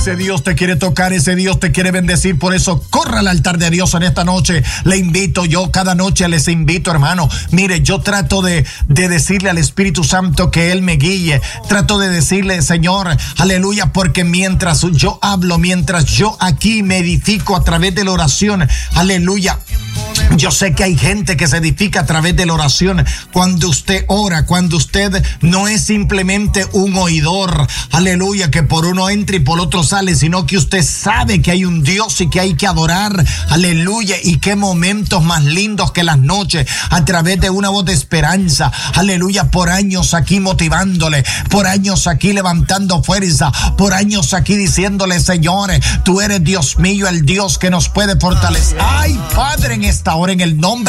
Ese Dios te quiere tocar, ese Dios te quiere bendecir. Por eso corra al altar de Dios en esta noche. Le invito, yo cada noche les invito, hermano. Mire, yo trato de decirle al Espíritu Santo que Él me guíe. Trato de decirle, Señor, aleluya, porque mientras yo hablo, mientras yo aquí me edifico a través de la oración, aleluya. Yo sé que hay gente que se edifica a través de la oración. Cuando usted ora, cuando usted no es simplemente un oidor, aleluya, que por uno entra y por otro sale, sino que usted sabe que hay un Dios y que hay que adorar, aleluya. Y qué momentos más lindos que las noches a través de una voz de esperanza, aleluya, por años aquí motivándole, por años aquí levantando fuerza, por años aquí diciéndole, Señor, tú eres Dios mío, el Dios que nos puede fortalecer. Ay, Padre, en esta hora, en el nombre